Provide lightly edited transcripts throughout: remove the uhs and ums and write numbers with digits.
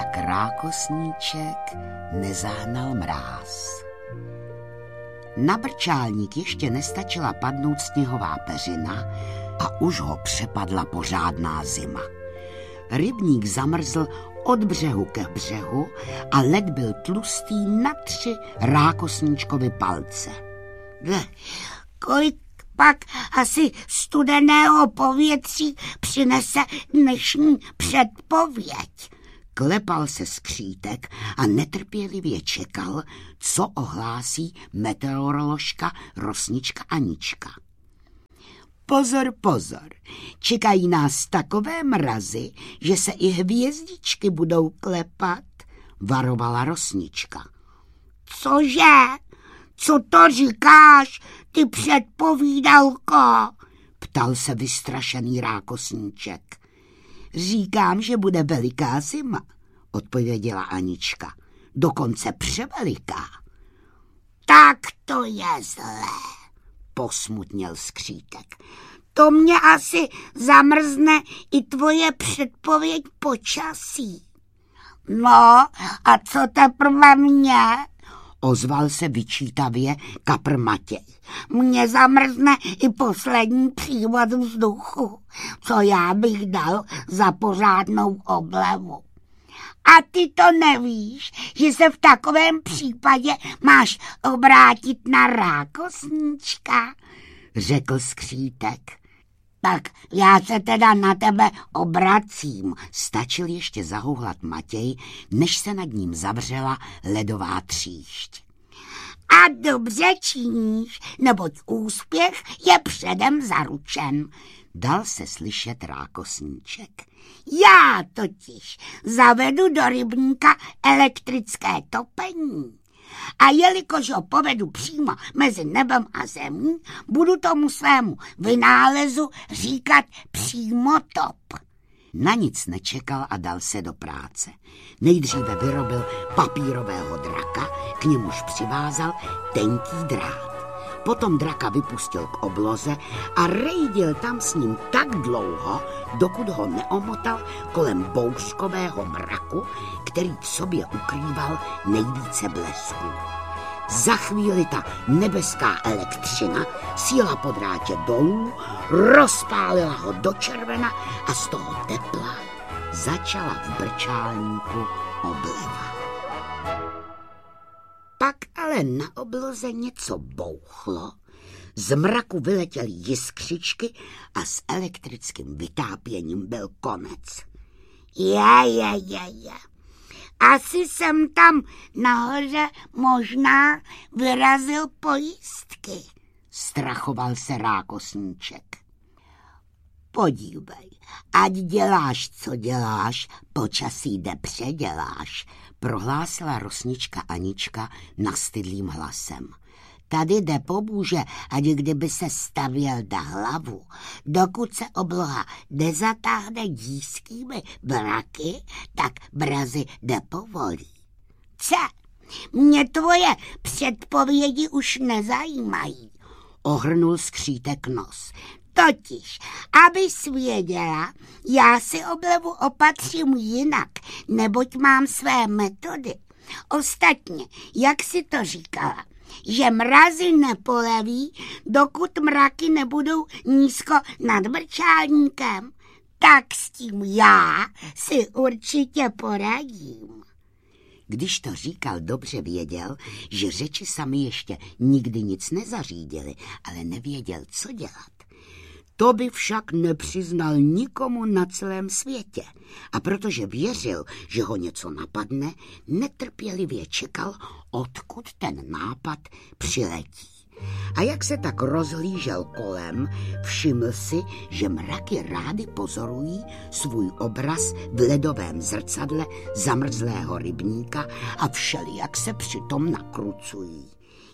jak rákosníček nezahnal mráz. Na brčálník ještě nestačila padnout sněhová peřina a už ho přepadla pořádná zima. Rybník zamrzl od břehu ke břehu a led byl tlustý na 3 rákosníčkovy palce. Kolik pak asi studeného povětří přinese dnešní předpověď? Klepal se skřítek a netrpělivě čekal, co ohlásí meteoroložka Rosnička Anička. Pozor, pozor, čekají nás takové mrazy, že se i hvězdičky budou klepat, varovala Rosnička. Cože? Co to říkáš, ty předpovídalko? Ptal se vystrašený rákosníček. Říkám, že bude veliká zima, odpověděla Anička. Dokonce převeliká. Tak to je zlé, posmutněl skřítek. To mě asi zamrzne i tvoje předpověď počasí. No, a co teprve mě? Ozval se vyčítavě kapr Matěj. Mně zamrzne i poslední přívod vzduchu, co já bych dal za pořádnou oblevu. A ty to nevíš, že se v takovém případě máš obrátit na rákosníčka, řekl skřítek. Tak já se teda na tebe obracím, stačil ještě zahuhlat Matěj, než se nad ním zavřela ledová tříšť. A dobře činíš, neboť úspěch je předem zaručen, dal se slyšet rákosníček. Já totiž zavedu do rybníka elektrické topení. A jelikož ho povedu přímo mezi nebem a zemí, budu tomu svému vynálezu říkat přímotop. Na nic nečekal a dal se do práce. Nejdříve vyrobil papírového draka, k němuž přivázal tenký drát. Potom draka vypustil k obloze a rejdil tam s ním tak dlouho, dokud ho neomotal kolem bouřkového mraku, který v sobě ukrýval nejvíce blesků. Za chvíli ta nebeská elektřina sjela po drátě dolů, rozpálila ho do červena a z toho tepla začala v brčálníku obleva. Pak ale na obloze něco bouchlo, z mraku vyletěly jiskřičky a s elektrickým vytápěním byl konec. Je. Asi jsem tam nahoře možná vyrazil pojistky, strachoval se rákosníček. Podívej, ať děláš, co děláš, počasí nepředěláš, prohlásila Rosnička Anička nastydlým hlasem. Tady jde pomůže, ať kdyby se stavěl na hlavu. Dokud se obloha nezatáhne nízkými mraky, tak mrazy nepovolí. Mě tvoje předpovědi už nezajímají, ohrnul skřítek nos. Totiž, abys věděla, já si oblevu opatřím jinak, neboť mám své metody. Ostatně, jak si to říkala, že mrazy nepoleví, dokud mraky nebudou nízko nad brčálníkem, tak s tím já si určitě poradím. Když to říkal, dobře věděl, že řeči sami ještě nikdy nic nezařídili, ale nevěděl, co dělat. To by však nepřiznal nikomu na celém světě a protože věřil, že ho něco napadne, netrpělivě čekal, odkud ten nápad přiletí. A jak se tak rozhlížel kolem, všiml si, že mraky rády pozorují svůj obraz v ledovém zrcadle zamrzlého rybníka a všelijak se přitom nakrucují.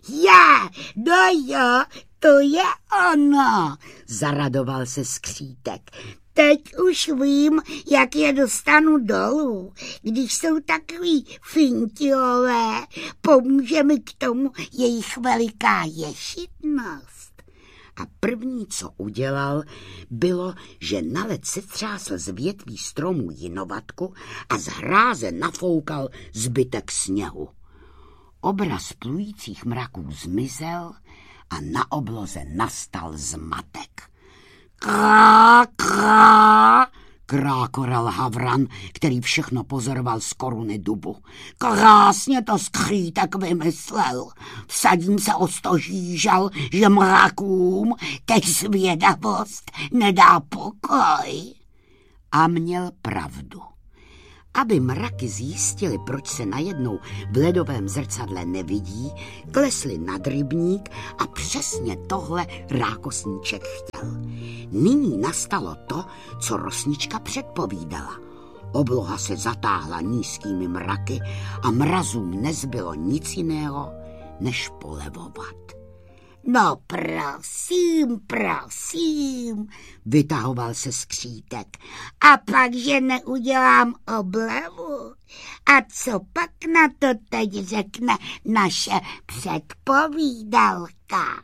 Jo, to je ono, zaradoval se skřítek. Teď už vím, jak je dostanu dolů. Když jsou takový fintilové, pomůže mi k tomu jejich veliká ješitnost. A první, co udělal, bylo, že na led setřásl z větví stromů jinovatku a z hráze nafoukal zbytek sněhu. Obraz plujících mraků zmizel a na obloze nastal zmatek. Krá, krá, krákoral havran, který všechno pozoroval z koruny dubu. Krásně to skřítek vymyslel. Vsadím se o stožížal, že mrakům teď zvědavost nedá pokoj. A měl pravdu. Aby mraky zjistili, proč se najednou v ledovém zrcadle nevidí, klesli nad rybník a přesně tohle rákosníček chtěl. Nyní nastalo to, co rosnička předpovídala. Obloha se zatáhla nízkými mraky a mrazům nezbylo nic jiného, než polevovat. No prosím, vytahoval se skřítek. A pak, že neudělám oblevu? A co pak na to teď řekne naše předpovídalka?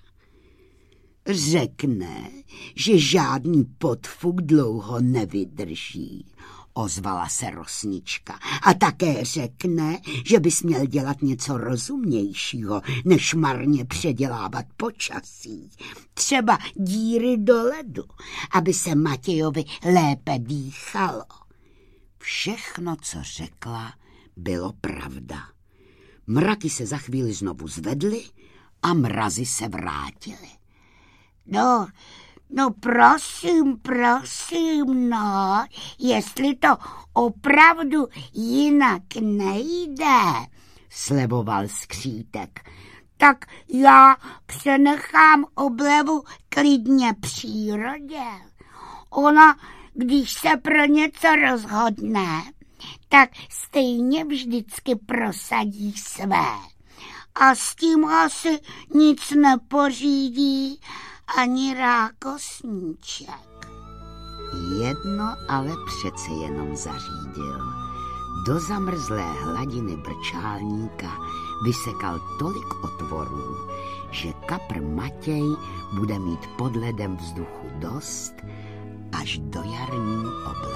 Řekne, že žádný podfuk dlouho nevydrží, ozvala se rosnička. A také řekne, že bys měl dělat něco rozumnějšího, než marně předělávat počasí. Třeba díry do ledu, aby se Matějovi lépe dýchalo. Všechno, co řekla, bylo pravda. Mraky se za chvíli znovu zvedly a mrazy se vrátily. No prosím, jestli to opravdu jinak nejde, sliboval skřítek, tak já přenechám oblevu klidně přírodě. Ona, když se pro něco rozhodne, tak stejně vždycky prosadí své. A s tím asi nic nepořídí ani rákosníček. Jedno ale přece jenom zařídil. Do zamrzlé hladiny brčálníka vysekal tolik otvorů, že kapr Matěj bude mít pod ledem vzduchu dost až do jarní obleky.